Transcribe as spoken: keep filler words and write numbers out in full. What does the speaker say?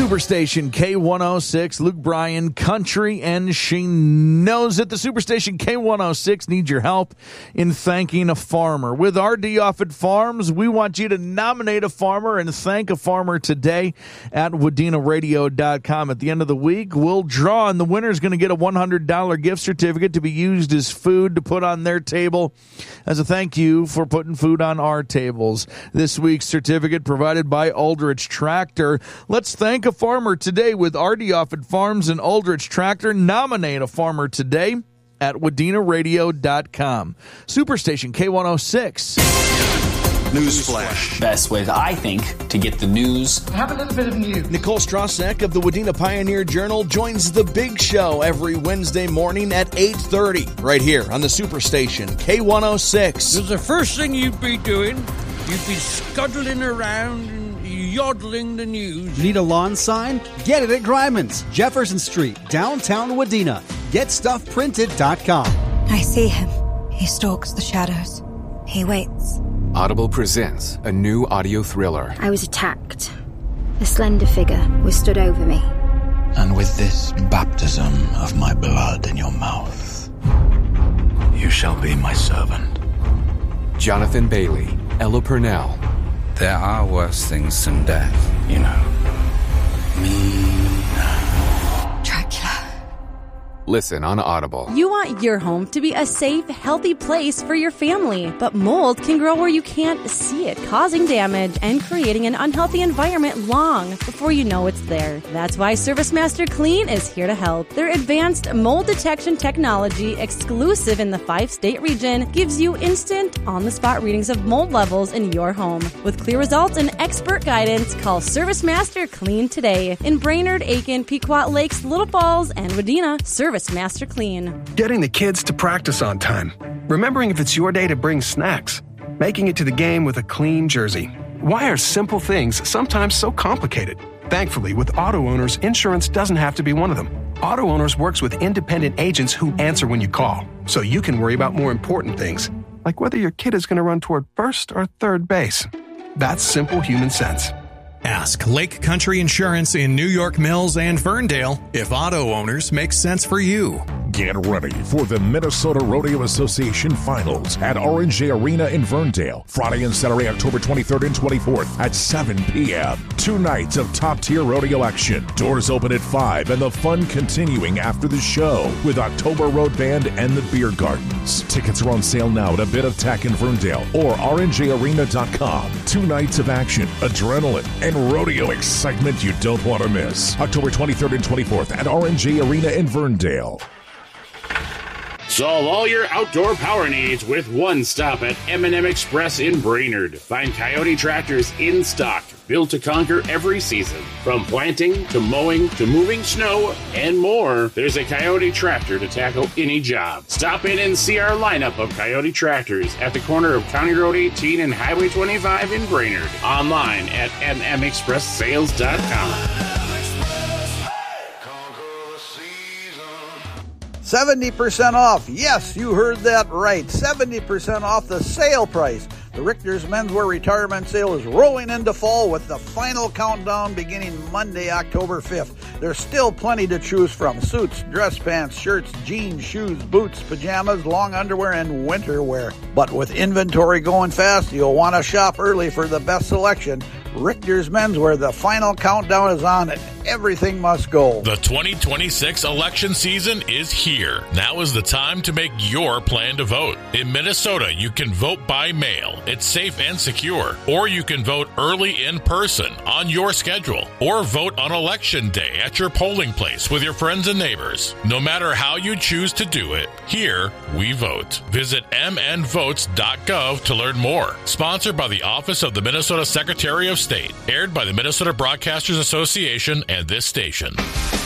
Superstation K one oh six, Luke Bryan, country, and she knows it. The Superstation K one oh six needs your help in thanking a farmer. With R D Offutt Farms, we want you to nominate a farmer and thank a farmer today at wadena radio dot com. At the end of the week, we'll draw, and the winner is going to get a one hundred dollars gift certificate to be used as food to put on their table as a thank you for putting food on our tables. This week's certificate provided by Aldrich Tractor. Let's thank a farmer today with R D Offutt Farms and Aldrich Tractor. Nominate a farmer today at wadena radio dot com. Superstation K one oh six. Newsflash. Best way, I think, to get the news. Have a little bit of news. Nicole Strasek of the Wadena Pioneer Journal joins The Big Show every Wednesday morning at eight thirty, right here on the Superstation K one oh six. Because the first thing you'd be doing, you'd be scuttling around and yodeling the news. Need a lawn sign? Get it at Grimans, Jefferson Street, downtown Wadena. get stuff printed dot com. I see him. He stalks the shadows. He waits. Audible presents a new audio thriller. I was attacked. A slender figure was stood over me. And with this baptism of my blood in your mouth, you shall be my servant. Jonathan Bailey, Ella Purnell. There are worse things than death, you know. Me. Listen on Audible. You want your home to be a safe, healthy place for your family, but mold can grow where you can't see it, causing damage and creating an unhealthy environment long before you know it's there. That's why ServiceMaster Clean is here to help. Their advanced mold detection technology, exclusive in the five-state region, gives you instant, on-the-spot readings of mold levels in your home. With clear results and expert guidance, call ServiceMaster Clean today in Brainerd, Aiken, Pequot Lakes, Little Falls, and Wadena. Service Master Clean. Getting the kids to practice on time. Remembering if it's your day to bring snacks. Making it to the game with a clean jersey. Why are simple things sometimes so complicated? Thankfully, with Auto Owners, insurance doesn't have to be one of them. Auto Owners works with independent agents who answer when you call, so you can worry about more important things, like whether your kid is going to run toward first or third base. That's simple human sense. Ask Lake Country Insurance in New York Mills and Ferndale if Auto Owners makes sense for you. Get ready for the Minnesota Rodeo Association Finals at R and J Arena in Ferndale, Friday and Saturday, October twenty-third and twenty-fourth at seven p.m. Two nights of top-tier rodeo action. Doors open at five and the fun continuing after the show with October Road Band and the Beer Gardens. Tickets are on sale now at a Bit of Tack in Ferndale or R N J arena dot com. Two nights of action, adrenaline, and rodeo excitement you don't want to miss. October twenty-third and twenty-fourth at R and J Arena in Ferndale. Solve all your outdoor power needs with one stop at M and M Express in Brainerd. Find Coyote tractors in stock, built to conquer every season. From planting to mowing to moving snow and more, there's a Coyote tractor to tackle any job. Stop in and see our lineup of Coyote tractors at the corner of County Road eighteen and Highway twenty-five in Brainerd. Online at m m express sales dot com. seventy percent off. Yes, you heard that right. seventy percent off the sale price. The Richter's Menswear Retirement Sale is rolling into fall with the final countdown beginning Monday, October fifth. There's still plenty to choose from. Suits, dress pants, shirts, jeans, shoes, boots, pajamas, long underwear, and winter wear. But with inventory going fast, you'll want to shop early for the best selection. Richter's Menswear, the final countdown is on and everything must go. The twenty twenty-six election season is here. Now is the time to make your plan to vote. In Minnesota, you can vote by mail. It's safe and secure. Or you can vote early in person on your schedule. Or vote on election day at your polling place with your friends and neighbors. No matter how you choose to do it, here we vote. Visit m n votes dot gov to learn more. Sponsored by the Office of the Minnesota Secretary of State. Aired by the Minnesota Broadcasters Association and this station.